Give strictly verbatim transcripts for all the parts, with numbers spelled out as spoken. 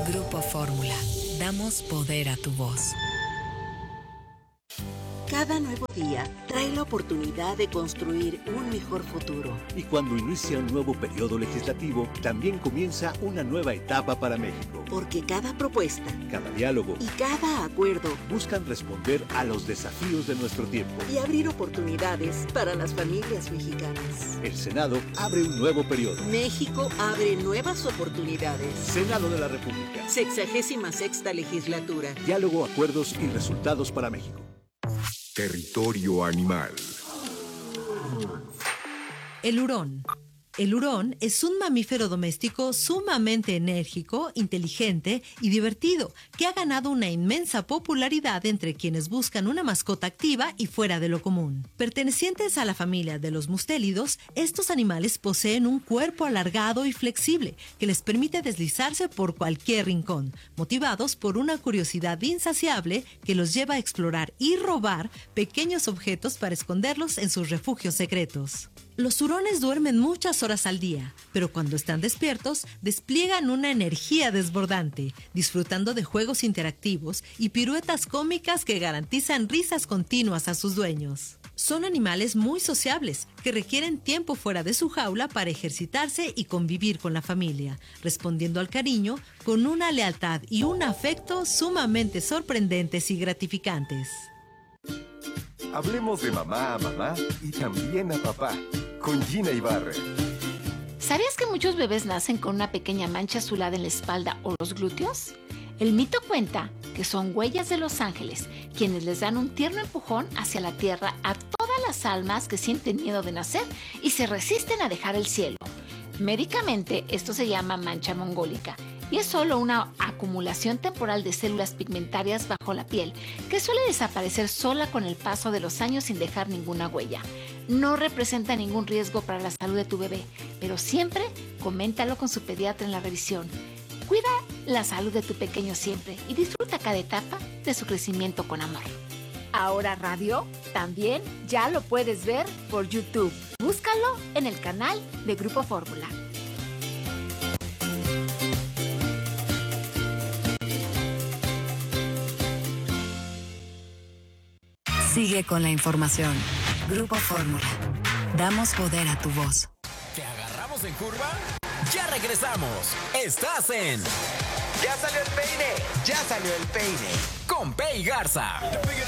Grupo Fórmula. Damos poder a tu voz. Cada nuevo día trae la oportunidad de construir un mejor futuro. Y cuando inicia un nuevo periodo legislativo, también comienza una nueva etapa para México. Porque cada propuesta, cada diálogo y cada acuerdo buscan responder a los desafíos de nuestro tiempo y abrir oportunidades para las familias mexicanas. El Senado abre un nuevo periodo. México abre nuevas oportunidades. Senado de la República. Sexagésima sexta legislatura. Diálogo, acuerdos y resultados para México. Territorio animal. El hurón. El hurón es un mamífero doméstico sumamente enérgico, inteligente y divertido, que ha ganado una inmensa popularidad entre quienes buscan una mascota activa y fuera de lo común. Pertenecientes a la familia de los mustélidos, estos animales poseen un cuerpo alargado y flexible que les permite deslizarse por cualquier rincón, motivados por una curiosidad insaciable que los lleva a explorar y robar pequeños objetos para esconderlos en sus refugios secretos. Los hurones duermen muchas horas al día, pero cuando están despiertos, despliegan una energía desbordante, disfrutando de juegos interactivos y piruetas cómicas que garantizan risas continuas a sus dueños. Son animales muy sociables, que requieren tiempo fuera de su jaula para ejercitarse y convivir con la familia, respondiendo al cariño con una lealtad y un afecto sumamente sorprendentes y gratificantes. Hablemos de mamá a mamá y también a papá, con Gina Ibarra. ¿Sabías que muchos bebés nacen con una pequeña mancha azulada en la espalda o los glúteos? El mito cuenta que son huellas de los ángeles, quienes les dan un tierno empujón hacia la tierra a todas las almas que sienten miedo de nacer y se resisten a dejar el cielo. Médicamente, esto se llama mancha mongólica y es solo una acumulación temporal de células pigmentarias bajo la piel, que suele desaparecer sola con el paso de los años sin dejar ninguna huella. No representa ningún riesgo para la salud de tu bebé, pero siempre coméntalo con su pediatra en la revisión. Cuida la salud de tu pequeño siempre y disfruta cada etapa de su crecimiento con amor. Ahora Radio también ya lo puedes ver por YouTube. Búscalo en el canal de Grupo Fórmula. Sigue con la información. Grupo Fórmula. Damos poder a tu voz. ¿Te agarramos en curva? ¡Ya regresamos! Estás en... ¡Ya salió el peine! ¡Ya salió el peine! Con Pei Garza.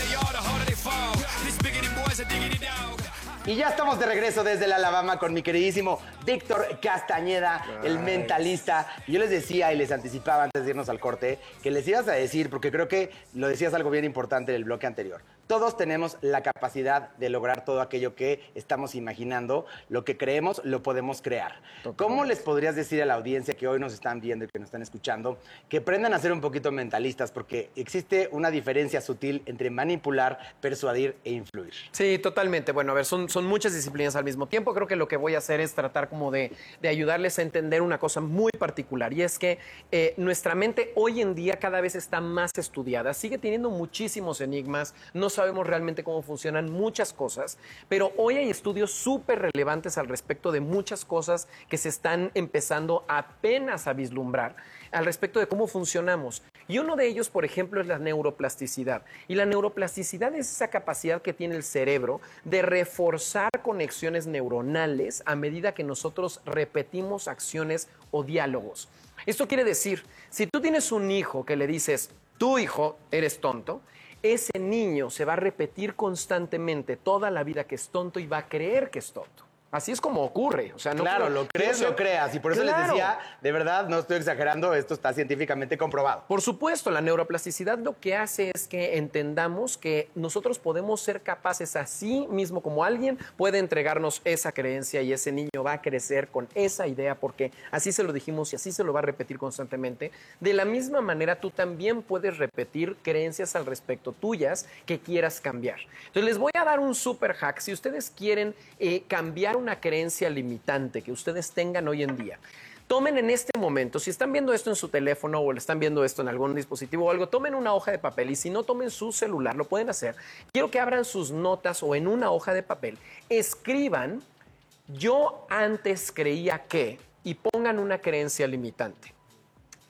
Y ya estamos de regreso desde la Alabama con mi queridísimo Víctor Castañeda, nice. El mentalista. Y yo les decía y les anticipaba antes de irnos al corte que les ibas a decir, porque creo que lo decías algo bien importante en el bloque anterior. Todos tenemos la capacidad de lograr todo aquello que estamos imaginando. Lo que creemos, lo podemos crear. Totalmente. ¿Cómo les podrías decir a la audiencia que hoy nos están viendo y que nos están escuchando que aprendan a ser un poquito mentalistas? Porque existe una diferencia sutil entre manipular, persuadir e influir. Sí, totalmente. Bueno, a ver, son, son muchas disciplinas al mismo tiempo. Creo que lo que voy a hacer es tratar como de, de ayudarles a entender una cosa muy particular. Y es que eh, nuestra mente hoy en día cada vez está más estudiada. Sigue teniendo muchísimos enigmas. No sabemos realmente cómo funcionan muchas cosas, pero hoy hay estudios súper relevantes al respecto de muchas cosas que se están empezando apenas a vislumbrar al respecto de cómo funcionamos. Y uno de ellos, por ejemplo, es la neuroplasticidad. Y la neuroplasticidad es esa capacidad que tiene el cerebro de reforzar conexiones neuronales a medida que nosotros repetimos acciones o diálogos. Esto quiere decir, si tú tienes un hijo que le dices, tu hijo, eres tonto, ese niño se va a repetir constantemente toda la vida que es tonto y va a creer que es tonto. Así es como ocurre. O sea, no claro, creo, lo crees, no, lo creas. Y por eso claro. les decía, de verdad, no estoy exagerando, esto está científicamente comprobado. Por supuesto, la neuroplasticidad lo que hace es que entendamos que nosotros podemos ser capaces así mismo como alguien puede entregarnos esa creencia y ese niño va a crecer con esa idea porque así se lo dijimos y así se lo va a repetir constantemente. De la misma manera, tú también puedes repetir creencias al respecto tuyas que quieras cambiar. Entonces, les voy a dar un super hack. Si ustedes quieren eh, cambiar una creencia limitante que ustedes tengan hoy en día, tomen en este momento, si están viendo esto en su teléfono o están viendo esto en algún dispositivo o algo, tomen una hoja de papel y si no, tomen su celular, lo pueden hacer. Quiero que abran sus notas o en una hoja de papel, escriban, yo antes creía que, y pongan una creencia limitante.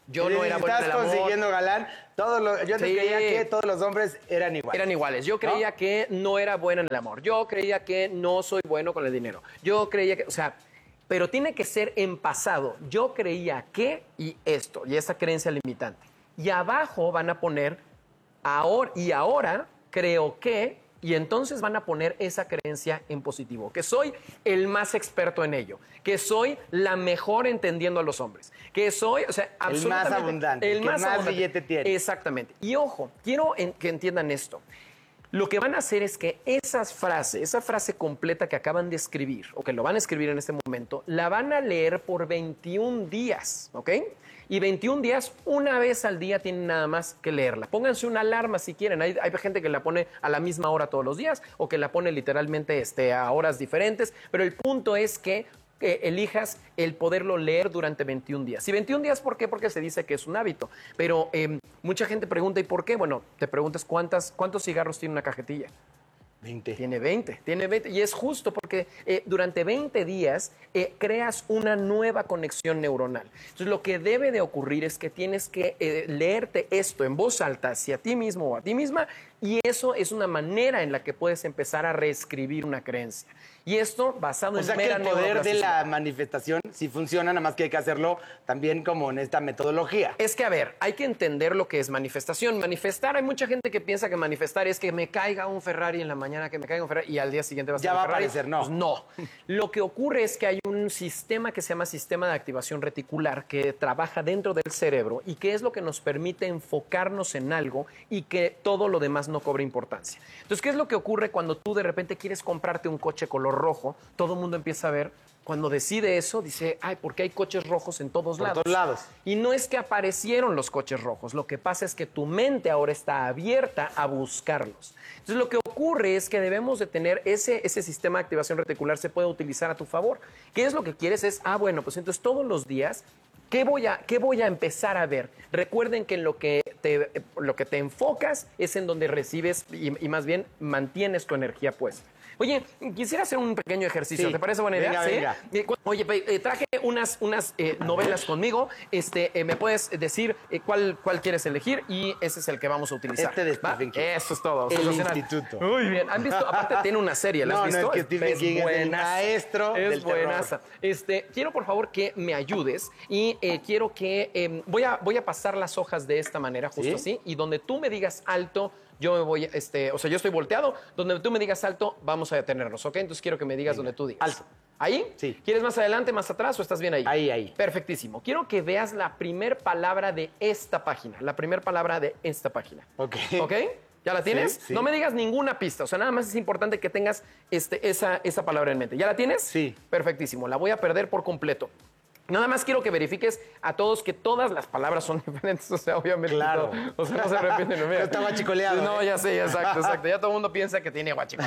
Yo no era bueno en el amor. Estás consiguiendo galán. Todos los, yo te Sí. creía que todos los hombres eran iguales. Eran iguales. Yo creía ¿No? que no era buena en el amor. Yo creía que no soy bueno con el dinero. Yo creía que, o sea, pero tiene que ser en pasado. Yo creía que y esto, y esa creencia limitante. Y abajo van a poner ahora y ahora creo que, y entonces van a poner esa creencia en positivo, que soy el más experto en ello, que soy la mejor entendiendo a los hombres, que soy, o sea, El más absolutamente abundante, el que más billete tiene. Exactamente. Y ojo, quiero en- que entiendan esto. Lo que van a hacer es que esas frases, esa frase completa que acaban de escribir, o que lo van a escribir en este momento, la van a leer por veintiún días, ¿ok? Y veintiún días, una vez al día tienen nada más que leerla. Pónganse una alarma si quieren. Hay, hay gente que la pone a la misma hora todos los días o que la pone literalmente este, a horas diferentes, pero el punto es que que elijas el poderlo leer durante veintiún días. Y veintiún días, ¿por qué? Porque se dice que es un hábito. Pero eh, mucha gente pregunta, ¿y por qué? Bueno, te preguntas, ¿cuántas, ¿cuántos cigarros tiene una cajetilla? veinte. Tiene veinte, tiene veinte. Y es justo porque eh, durante veinte días eh, creas una nueva conexión neuronal. Entonces, lo que debe de ocurrir es que tienes que eh, leerte esto en voz alta hacia ti mismo o a ti misma, y eso es una manera en la que puedes empezar a reescribir una creencia. Y esto basado O en sea que mera el poder de neuroplasticidad. la manifestación sí funciona, nada más que hay que hacerlo también como en esta metodología. Es que, a ver, hay que entender lo que es manifestación. Manifestar, hay mucha gente que piensa que manifestar es que me caiga un Ferrari en la mañana, que me caiga un Ferrari y al día siguiente va a ser Ya el va a Ferrari. aparecer, no. Pues no. Lo que ocurre es que hay un sistema que se llama sistema de activación reticular que trabaja dentro del cerebro y que es lo que nos permite enfocarnos en algo y que todo lo demás no cobre importancia. Entonces, ¿qué es lo que ocurre cuando tú de repente quieres comprarte un coche color rojo? Todo el mundo empieza a ver. Cuando decide eso, dice, ay, ¿por qué hay coches rojos en todos Por lados? todos lados. Y no es que aparecieron los coches rojos, lo que pasa es que tu mente ahora está abierta a buscarlos. Entonces, lo que ocurre es que debemos de tener ese, ese sistema de activación reticular se puede utilizar a tu favor. ¿Qué es lo que quieres? Es, ah, bueno, pues entonces todos los días, ¿qué voy a, qué voy a empezar a ver? Recuerden que en lo que te, lo que te enfocas es en donde recibes y, y más bien mantienes tu energía puesta. Oye, quisiera hacer un pequeño ejercicio. Sí. ¿Te parece buena idea? Venga, ¿Sí? venga. Eh, cu- Oye, pe- eh, traje unas, unas eh, novelas conmigo. Este, eh, ¿me puedes decir eh, cuál, cuál quieres elegir? Y ese es el que vamos a utilizar. Este de ¿Va? Stephen King. Eso es todo. El Sensacional. Instituto. Muy bien. ¿Han visto? Aparte tiene una serie. ¿La has No, no, visto? es que Stephen King es el buenaza. maestro Es del terror. buenaza. Este, quiero por favor que me ayudes y eh, quiero que eh, voy a voy a pasar las hojas de esta manera, justo ¿Sí? así, y donde tú me digas alto, yo me voy, este, o sea, yo estoy volteado, donde tú me digas alto, vamos a detenernos, ¿ok? Entonces quiero que me digas donde tú digas. Alto. ¿Ahí? Sí. ¿Quieres más adelante, más atrás o estás bien ahí? Ahí, ahí. Perfectísimo. Quiero que veas la primer palabra de esta página, la primer palabra de esta página. Ok. ¿Ok? ¿Ya la tienes? Sí, sí. No me digas ninguna pista, o sea, nada más es importante que tengas este, esa, esa palabra en mente. ¿Ya la tienes? Sí. Perfectísimo, la voy a perder por completo. Nada más quiero que verifiques a todos que todas las palabras son diferentes, o sea, obviamente. Claro. todo- o sea, no se repiten. No, mira. No está guachicoleado, No, ¿eh? ya sé, exacto, exacto. Ya todo el mundo piensa que tiene guachico.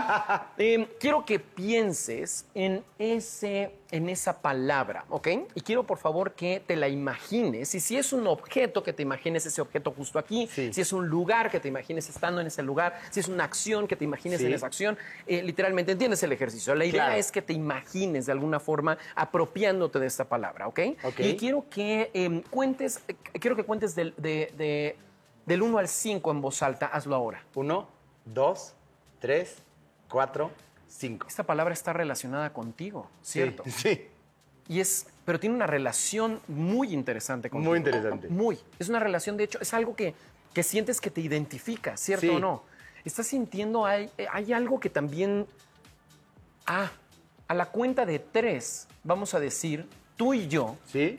Eh, quiero que pienses en, ese, en esa palabra, ¿ok? Y quiero, por favor, que te la imagines. Y si es un objeto, que te imagines ese objeto justo aquí. Sí. Si es un lugar, que te imagines estando en ese lugar. Si es una acción, que te imagines Sí. en esa acción. Eh, literalmente, entiendes el ejercicio. La idea Claro. es que te imagines de alguna forma apropiándote de esta palabra, ¿ok? Ok. Y quiero que eh, cuentes, eh, quiero que cuentes del, de, de- del uno al cinco en voz alta. Hazlo ahora. Uno, dos, tres, cuatro, cinco. Esta palabra está relacionada contigo, ¿cierto? Sí, sí. Y es, pero tiene una relación muy interesante contigo. Muy interesante. Muy. Es una relación, de hecho, es algo que, que sientes que te identifica, ¿cierto Sí. o no? Estás sintiendo, hay, hay algo que también... Ah, a la cuenta de tres, vamos a decir, tú y yo... ¿Sí?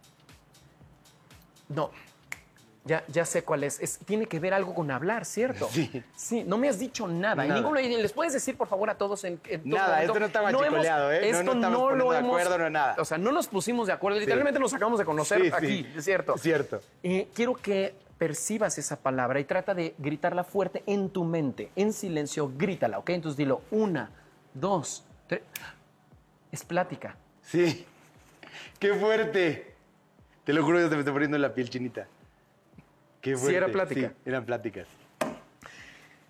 No, ya, ya sé cuál es. es. Tiene que ver algo con hablar, ¿cierto? Sí. Sí, no me has dicho nada. En Nada. ninguno, y les puedes decir, por favor, a todos en, en todo Nada, momento, esto no está hemos- guachicoleado, ¿eh? No Esto nos no, estamos lo poniendo de hemos... acuerdo, no nada. O sea, no nos pusimos de acuerdo. Literalmente nos acabamos de conocer Sí, aquí, sí. es cierto. Es cierto. Eh, quiero que percibas esa palabra y trata de gritarla fuerte en tu mente. En silencio, grítala, ¿ok? Entonces dilo, una, dos, tres... Es plática. Sí. ¡Qué fuerte! Te lo juro, yo te me estoy poniendo la piel chinita. ¡Qué Sí, fuerte! era plática. Sí, eran pláticas.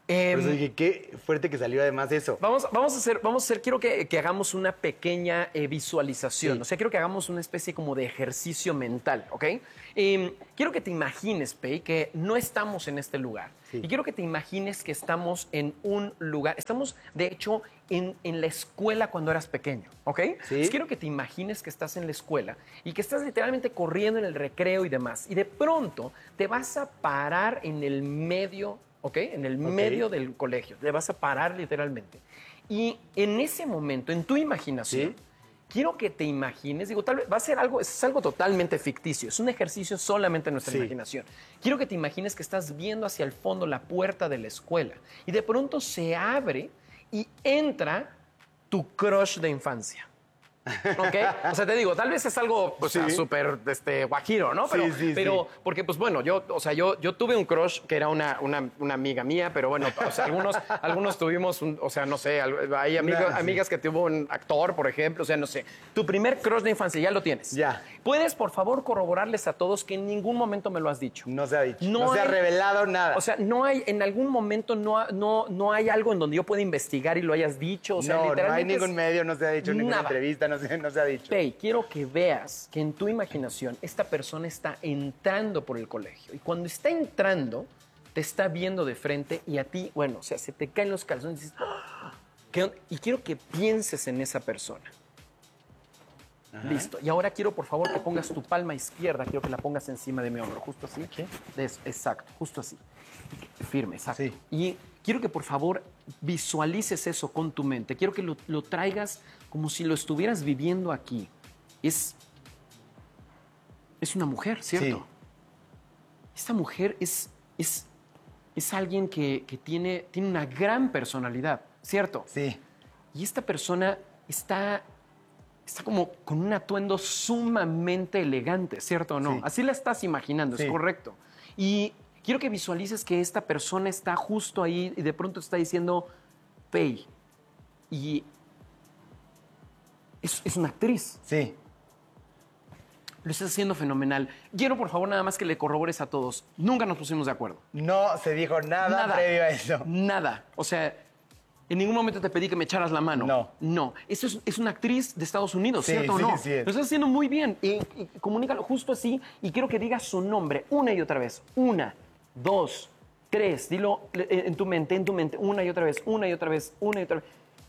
Eh, Por eso dije, qué fuerte que salió además eso. Vamos, vamos a hacer, vamos a hacer, quiero que, que hagamos una pequeña eh, visualización. Sí. O sea, quiero que hagamos una especie como de ejercicio mental, ¿ok? Eh, quiero que te imagines, Pei, que no estamos en este lugar. Sí. Y quiero que te imagines que estamos en un lugar, estamos, de hecho, en, en la escuela cuando eras pequeño, ¿ok? Sí. Entonces, quiero que te imagines que estás en la escuela y que estás literalmente corriendo en el recreo y demás. Y de pronto te vas a parar en el medio, ¿ok? En el okay. medio del colegio. Te vas a parar literalmente. Y en ese momento, en tu imaginación, ¿sí? quiero que te imagines, digo, tal vez va a ser algo, es algo totalmente ficticio, es un ejercicio solamente en nuestra sí. imaginación. Quiero que te imagines que estás viendo hacia el fondo la puerta de la escuela y de pronto se abre y entra tu crush de infancia. ¿Ok? O sea, te digo, tal vez es algo o sea, súper este, guajiro, ¿no? Pero, sí, sí, pero sí. porque, pues bueno, yo, o sea, yo, yo tuve un crush que era una, una, una amiga mía, pero bueno, o sea, algunos, algunos tuvimos, un, o sea, no sé, hay amigo, nah, sí. amigas que tuvo un actor, por ejemplo, o sea, no sé. Tu primer crush de infancia, ya lo tienes. Ya. ¿Puedes, por favor, corroborarles a todos que en ningún momento me lo has dicho? No se ha dicho. No, no se hay, ha revelado nada. O sea, no hay, en algún momento no, no, no hay algo en donde yo pueda investigar y lo hayas dicho. O sea, no, literalmente no hay ningún es... medio, no se ha dicho, ninguna nada. entrevista, no se, no se ha dicho. Pei, quiero que veas que en tu imaginación esta persona está entrando por el colegio. Y cuando está entrando, te está viendo de frente y a ti, bueno, o sea, se te caen los calzones y dices, ¡ah! Y quiero que pienses en esa persona. Ajá. Listo. Y ahora quiero, por favor, que pongas tu palma izquierda, quiero que la pongas encima de mi hombro, justo así. ¿Qué? Eso, exacto, justo así. Firme, exacto. Sí. Y quiero que, por favor, visualices eso con tu mente. Quiero que lo, lo traigas como si lo estuvieras viviendo aquí. Es, es una mujer, ¿cierto? Sí. Esta mujer es, es, es alguien que, que tiene, tiene una gran personalidad, ¿cierto? Sí. Y esta persona está, está como con un atuendo sumamente elegante, ¿cierto o no? Sí. Así la estás imaginando, sí. es correcto. Y quiero que visualices que esta persona está justo ahí y de pronto está diciendo, Pei. Y es, es una actriz. Sí. Lo estás haciendo fenomenal. Quiero, por favor, nada más que le corrobores a todos. Nunca nos pusimos de acuerdo. No se dijo nada, nada previo a eso. Nada. O sea, en ningún momento te pedí que me echaras la mano. No. No. Esto es, es una actriz de Estados Unidos, sí, ¿cierto sí, o no? Sí, es. Lo estás haciendo muy bien. Y, y comunícalo justo así. Y quiero que digas su nombre una y otra vez. Una, dos, tres. Dilo en tu mente, en tu mente. Una y otra vez, una y otra vez, una y otra vez.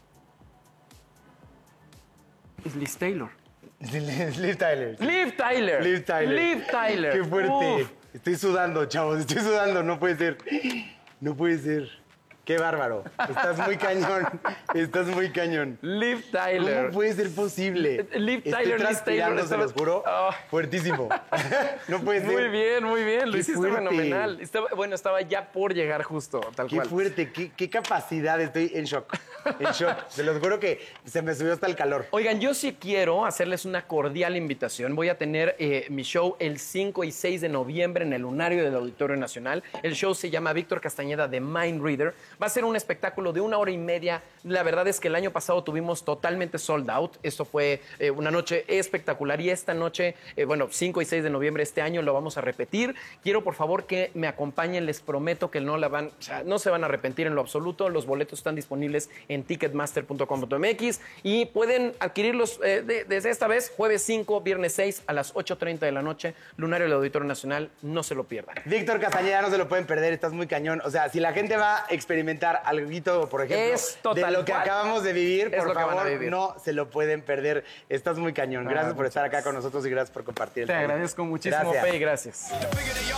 Es Liz Taylor. Liv Tyler. Sí. Liv Tyler. Liv Tyler. Liv Tyler. Qué fuerte. Uf. Estoy sudando, chavos. Estoy sudando. No puede ser. No puede ser. Qué bárbaro. Estás muy cañón. Estás muy cañón. Liv Tyler. ¿Cómo puede ser posible? Liv Tyler, Estoy transpirando, se los juro. Oh. Fuertísimo. No puede ser. Muy bien, muy bien. Lo qué hiciste fuerte. Fenomenal. Estaba, bueno, estaba ya por llegar justo, tal qué cual. Qué fuerte. Qué, qué capacidad. Estoy en shock. En shock. Se los juro que se me subió hasta el calor. Oigan, yo sí quiero hacerles una cordial invitación. Voy a tener eh, mi show el cinco y seis de noviembre en el Lunario del Auditorio Nacional. El show se llama Víctor Castañeda The Mind Reader. Va a ser un espectáculo de una hora y media. La verdad es que el año pasado tuvimos totalmente sold out. Esto fue eh, una noche espectacular y esta noche, eh, bueno, cinco y seis de noviembre este año lo vamos a repetir. Quiero, por favor, que me acompañen. Les prometo que no la van, o sea, no se van a arrepentir en lo absoluto. Los boletos están disponibles en ticketmaster punto com punto m x y pueden adquirirlos eh, de, desde esta vez, jueves cinco, viernes seis a las ocho treinta de la noche, Lunario del Auditorio Nacional. No se lo pierdan. Víctor Castañeda, no se lo pueden perder. Estás muy cañón. O sea, si la gente va a experimentar algo, por ejemplo, es total de lo que cual. acabamos de vivir, es por lo que favor, van a vivir. No se lo pueden perder. Estás muy cañón. Gracias ah, por estar acá con nosotros y gracias por compartir el Te tema. agradezco muchísimo, Pei. Gracias.